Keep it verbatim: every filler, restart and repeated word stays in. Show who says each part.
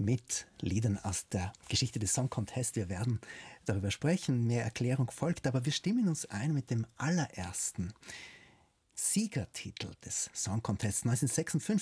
Speaker 1: mit Liedern aus der Geschichte des Song Contest. Wir werden darüber sprechen, mehr Erklärung folgt, aber wir stimmen uns ein mit dem allerersten Siegertitel des Song Contests neunzehnhundertsechsundfünfzig.